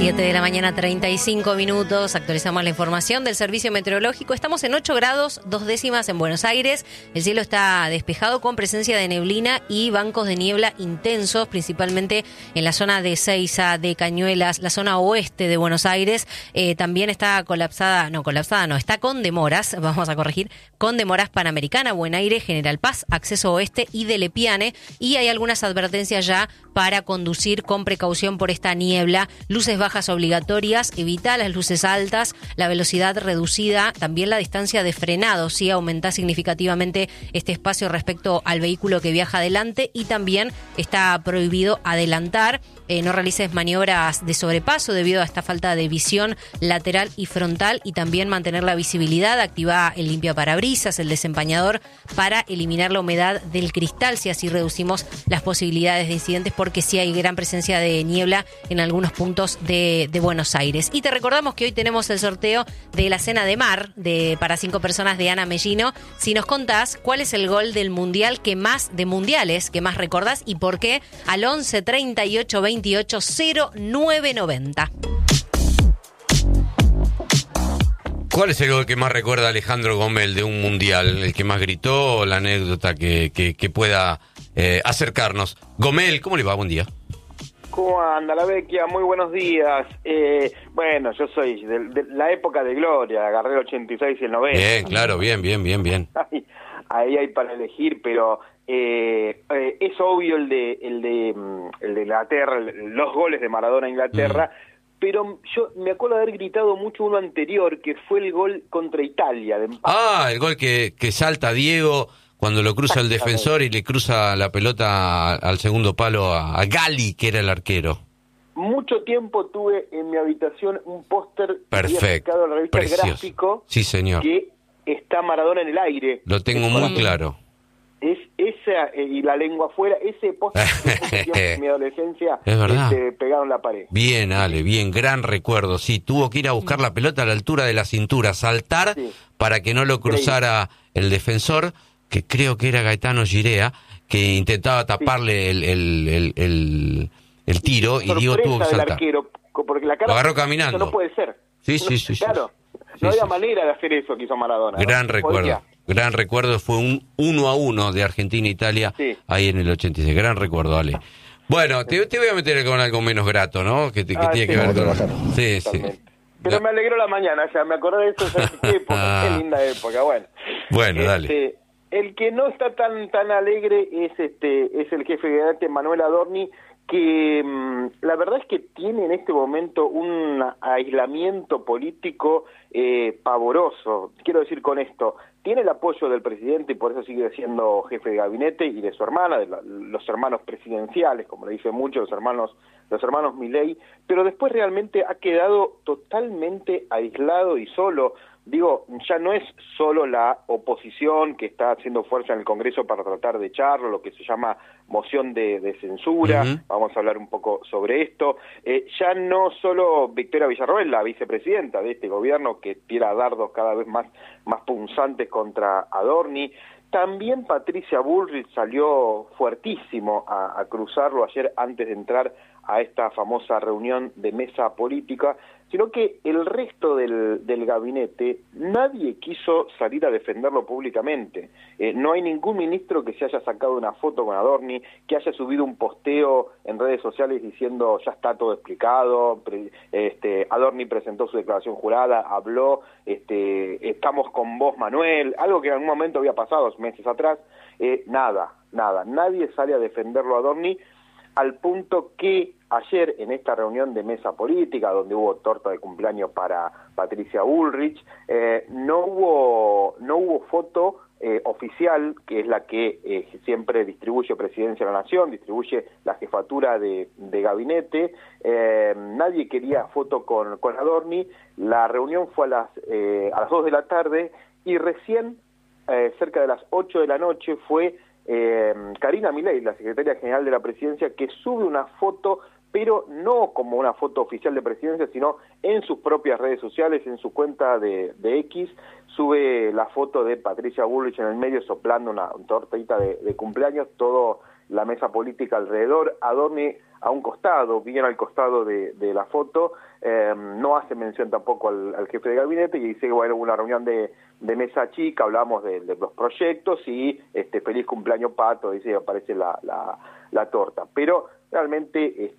7 de la mañana, 35 minutos. Actualizamos la información del Servicio Meteorológico. Estamos en 8 grados, 2 décimas en Buenos Aires. El cielo está despejado con presencia de neblina y bancos de niebla intensos, principalmente en la zona de Seiza, de Cañuelas, la zona oeste de Buenos Aires. También está está con demoras, vamos a corregir, con demoras Panamericana, Buen Aire, General Paz, Acceso Oeste y de Lepiane. Y hay algunas advertencias ya para conducir con precaución por esta niebla. Luces bajas obligatorias, evita las luces altas, la velocidad reducida, también la distancia de frenado, sí aumenta significativamente este espacio respecto al vehículo que viaja adelante, y también está prohibido adelantar. No realices maniobras de sobrepaso debido a esta falta de visión lateral y frontal, y también mantener la visibilidad. Activa el limpiaparabrisas, el desempañador, para eliminar la humedad del cristal, si así reducimos las posibilidades de incidentes, porque sí hay gran presencia de niebla en algunos puntos de Buenos Aires. Y te recordamos que hoy tenemos el sorteo de la cena de mar para 5 personas de Ana Mellino. Si nos contás cuál es el gol del mundial de mundiales que más recordás y por qué, al 11 38 28 0990. ¿Cuál es el gol que más recuerda Alejandro Gomel de un mundial? El que más gritó, o la anécdota que pueda acercarnos. Gomel, ¿cómo le va? Buen día. ¿Cómo anda la Vecchia? Muy buenos días. Bueno, yo soy de la época de gloria, agarré el 86 y el 90. Bien, claro, bien. Ahí hay para elegir, pero es obvio el de Inglaterra, los goles de Maradona a Inglaterra, pero yo me acuerdo de haber gritado mucho uno anterior, que fue el gol contra Italia de empate. El gol que salta Diego cuando lo cruza el defensor y le cruza la pelota al segundo palo a Gali, que era el arquero. Mucho tiempo tuve en mi habitación un póster perfecto, en la revista precioso. El Gráfico, sí, señor, que está Maradona en el aire. Lo tengo muy claro. Es esa y la lengua afuera, ese póster que en mi adolescencia es verdad. Pegado en la pared. Bien, Ale, bien, gran recuerdo. Sí, tuvo que ir a buscar la pelota a la altura de la cintura, saltar para que no lo cruzara el defensor, que creo que era Gaetano Girea, que intentaba taparle el tiro, y Diego tuvo que saltar. Arquero, porque la cara lo agarró caminando. Eso no puede ser. Sí. Claro, no había manera de hacer eso que hizo Maradona. Gran ¿no? recuerdo. Gran recuerdo, fue un 1-1 de Argentina-Italia ahí en el 86. Gran recuerdo, Ale. Bueno, te voy a meter con algo menos grato, ¿no? Que tiene que ver con... Sí. Pero me alegró la mañana, ya me acordé de eso, qué época, qué linda época, Bueno, dale. El que no está tan alegre es el jefe de gabinete Manuel Adorni, que la verdad es que tiene en este momento un aislamiento político pavoroso. Quiero decir con esto, tiene el apoyo del presidente y por eso sigue siendo jefe de gabinete, y de su hermana, los hermanos presidenciales, como le dicen mucho, los hermanos Milei, pero después realmente ha quedado totalmente aislado y solo. Digo, ya no es solo la oposición que está haciendo fuerza en el Congreso para tratar de echarlo, lo que se llama moción de censura. Vamos a hablar un poco sobre esto. Ya no solo Victoria Villarroel, la vicepresidenta de este gobierno, que tira dardos cada vez más punzantes contra Adorni. También Patricia Bullrich salió fuertísimo a cruzarlo ayer antes de entrar a esta famosa reunión de mesa política, sino que el resto del gabinete, nadie quiso salir a defenderlo públicamente. No hay ningún ministro que se haya sacado una foto con Adorni, que haya subido un posteo en redes sociales diciendo ya está todo explicado, Adorni presentó su declaración jurada, habló, estamos con vos, Manuel, algo que en algún momento había pasado meses atrás. Nada, nadie sale a defenderlo a Adorni, al punto que ayer en esta reunión de mesa política, donde hubo torta de cumpleaños para Patricia Bullrich, no hubo foto oficial, que es la que siempre distribuye Presidencia de la Nación, distribuye la jefatura de gabinete. Nadie quería foto con Adorni. La reunión fue a las 2 de la tarde, y recién cerca de las 8 de la noche fue Karina Milei, la secretaria general de la Presidencia, que sube una foto, pero no como una foto oficial de Presidencia, sino en sus propias redes sociales, en su cuenta de X, sube la foto de Patricia Bullrich en el medio soplando una tortita de cumpleaños, todo la mesa política alrededor. Adorni a un costado, bien al costado de la foto, no hace mención tampoco al jefe de gabinete, y dice que bueno, hubo una reunión de mesa chica, hablamos de los proyectos y feliz cumpleaños Pato, dice que aparece la torta, pero realmente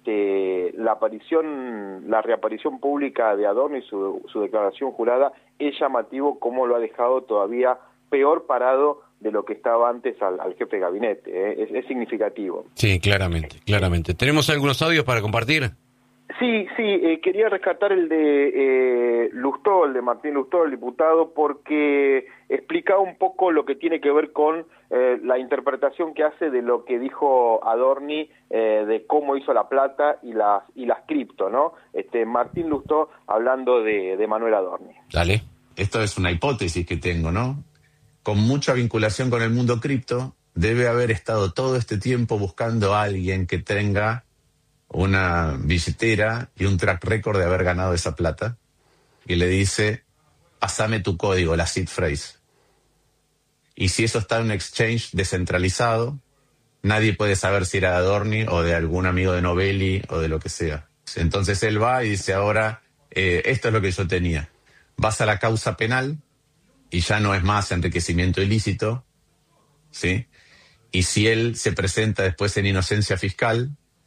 la reaparición pública de Adorni y su declaración jurada es llamativo, cómo lo ha dejado todavía peor parado de lo que estaba antes al jefe de gabinete, es significativo. Sí, claramente. ¿Tenemos algunos audios para compartir? Sí, quería rescatar el de Lustó, el de Martín Lustó, el diputado, porque explicaba un poco lo que tiene que ver con la interpretación que hace de lo que dijo Adorni, de cómo hizo la plata y las cripto, ¿no? Martín Lustó hablando de Manuel Adorni. Dale. Esto es una hipótesis que tengo, ¿no? Con mucha vinculación con el mundo cripto, debe haber estado todo este tiempo buscando a alguien que tenga una billetera y un track record de haber ganado esa plata, y le dice, pasame tu código, la seed phrase. Y si eso está en un exchange descentralizado, nadie puede saber si era de Adorni o de algún amigo de Novelli o de lo que sea. Entonces él va y dice, ahora, esto es lo que yo tenía. Vas a la causa penal y ya no es más enriquecimiento ilícito, ¿sí? Y si él se presenta después en inocencia fiscal,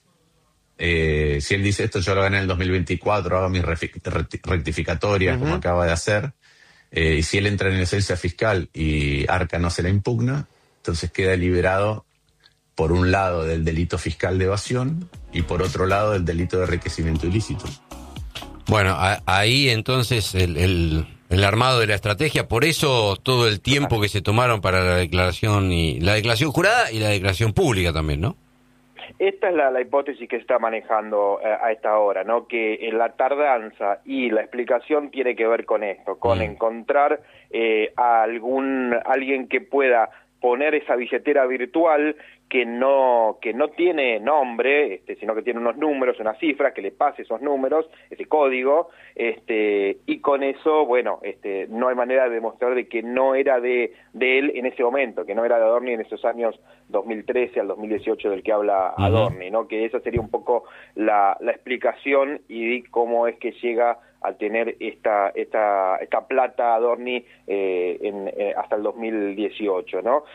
si él dice esto yo lo gané en el 2024, hago mis rectificatorias como acaba de hacer, y si él entra en inocencia fiscal y Arca no se la impugna, entonces queda liberado por un lado del delito fiscal de evasión y por otro lado del delito de enriquecimiento ilícito. Bueno, ahí entonces el armado de la estrategia, por eso todo el tiempo que se tomaron para la declaración jurada y la declaración pública también, ¿no? Esta es la hipótesis que se está manejando a esta hora, ¿no? Que la tardanza y la explicación tiene que ver con esto, con encontrar a alguien que pueda poner esa billetera virtual que no tiene nombre, sino que tiene unos números, unas cifras, que le pase esos números, ese código, y con eso, bueno, no hay manera de demostrar de que no era de él en ese momento, que no era de Adorni en esos años 2013 al 2018 del que habla Adorni, ¿no? Que esa sería un poco la explicación y cómo es que llega a tener esta plata Adorni hasta el 2018, ¿no?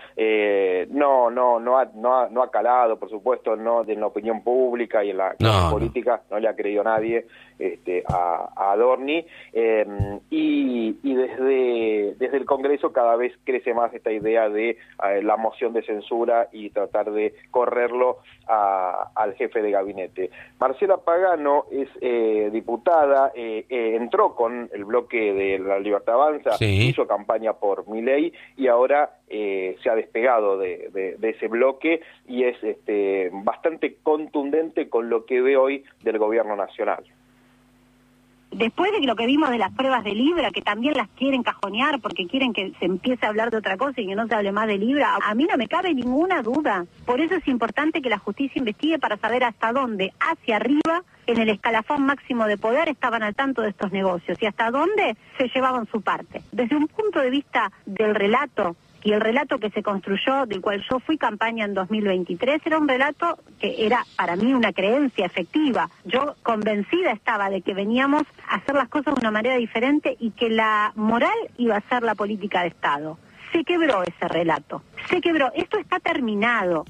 No ha calado, por supuesto, no en la opinión pública y en la política, no le ha creído nadie a Adorni, y desde el Congreso cada vez crece más esta idea de la moción de censura y tratar de correrlo al jefe de gabinete. Marcela Pagano es diputada, entró con el bloque de La Libertad Avanza, hizo campaña por Milei y ahora se ha despegado de ese bloque y es bastante contundente con lo que ve hoy del gobierno nacional. Después de lo que vimos de las pruebas de Libra, que también las quieren cajonear porque quieren que se empiece a hablar de otra cosa y que no se hable más de Libra, a mí no me cabe ninguna duda. Por eso es importante que la justicia investigue para saber hasta dónde, hacia arriba, en el escalafón máximo de poder, estaban al tanto de estos negocios y hasta dónde se llevaban su parte. Desde un punto de vista del relato, y el relato que se construyó, del cual yo fui campaña en 2023, era un relato que era para mí una creencia efectiva. Yo convencida estaba de que veníamos a hacer las cosas de una manera diferente y que la moral iba a ser la política de Estado. Se quebró ese relato, se quebró. Esto está terminado.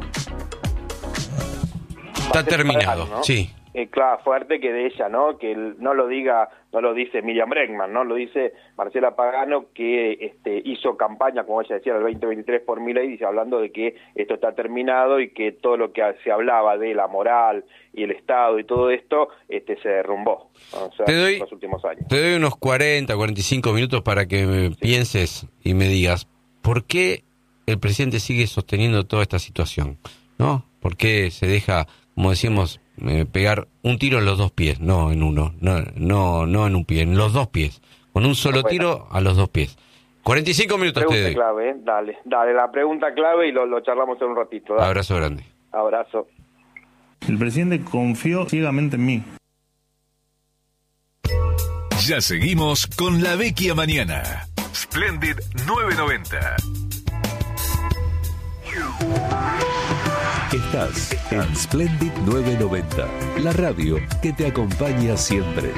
Está terminado, ¿no? Sí. Claro, fuerte que de ella, ¿no? Que no lo dice Miriam Bregman, ¿no? Lo dice Marcela Pagano, que hizo campaña, como ella decía, el 2023 por Milei, dice, hablando de que esto está terminado y que todo lo que se hablaba de la moral y el Estado y todo esto, se derrumbó, o sea, en los últimos años. Te doy unos 40, 45 minutos para que pienses y me digas, ¿por qué el presidente sigue sosteniendo toda esta situación? ¿No? ¿Por qué se deja, como decíamos, pegar un tiro en los dos pies, no en uno, no en un pie, en los dos pies, con un solo tiro a los dos pies? 45 minutos te doy. Clave, dale, la pregunta clave y lo charlamos en un ratito. Dale. Abrazo grande. Abrazo. El presidente confió ciegamente en mí. Ya seguimos con La Vecchia Mañana. Splendid 990. Estás en Splendid 990, la radio que te acompaña siempre.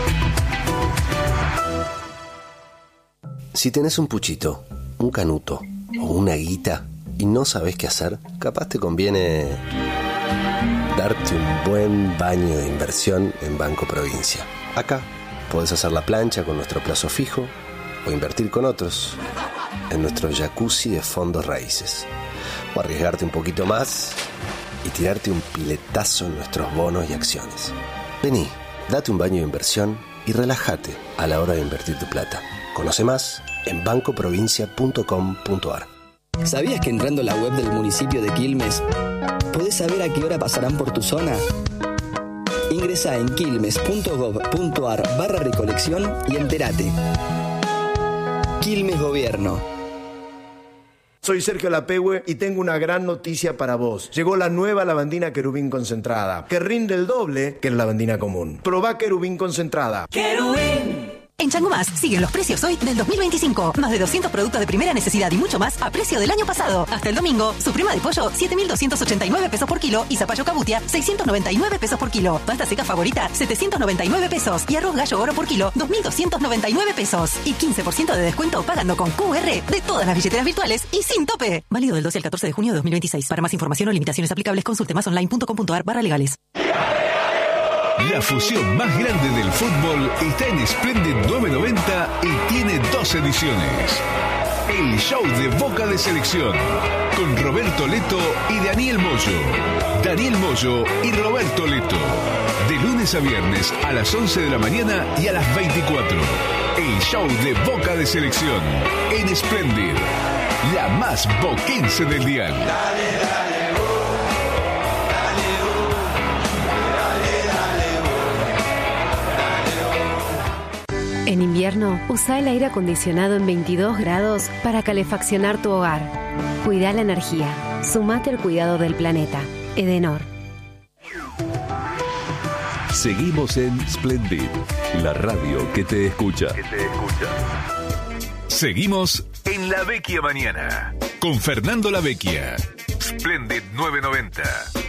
Si tenés un puchito, un canuto o una guita y no sabés qué hacer, capaz te conviene darte un buen baño de inversión en Banco Provincia. Acá podés hacer la plancha con nuestro plazo fijo o invertir con otros en nuestro jacuzzi de fondos raíces. O arriesgarte un poquito más y tirarte un piletazo en nuestros bonos y acciones. Vení, date un baño de inversión y relájate a la hora de invertir tu plata. Conoce más en bancoprovincia.com.ar. ¿Sabías que entrando a la web del municipio de Quilmes podés saber a qué hora pasarán por tu zona? Ingresá en quilmes.gov.ar/recolección y entérate. Quilmes Gobierno. Soy Sergio Lapehue y tengo una gran noticia para vos. Llegó la nueva lavandina Querubín concentrada, que rinde el doble que la lavandina común. Probá Querubín concentrada. ¡Querubín! En Chango Más siguen los precios hoy del 2025. Más de 200 productos de primera necesidad y mucho más a precio del año pasado. Hasta el domingo, suprema de pollo, 7.289 pesos por kilo y zapallo cabutia, 699 pesos por kilo. Pasta seca favorita, 799 pesos. Y arroz gallo oro por kilo, 2.299 pesos. Y 15% de descuento pagando con QR de todas las billeteras virtuales y sin tope. Válido del 12 al 14 de junio de 2026. Para más información o limitaciones aplicables, consulte másonline.com.ar/legales. La fusión más grande del fútbol está en Splendid 990 y tiene 2 ediciones. El show de Boca de Selección, con Roberto Leto y Daniel Moyo. Daniel Moyo y Roberto Leto. De lunes a viernes a las 11 de la mañana y a las 24. El show de Boca de Selección en Splendid, la más boquense del dial. En invierno, usa el aire acondicionado en 22 grados para calefaccionar tu hogar. Cuida la energía. Sumate al cuidado del planeta. Edenor. Seguimos en Splendid, la radio que te escucha. Seguimos en La Vecchia Mañana con Fernando La Vecchia. Splendid 990.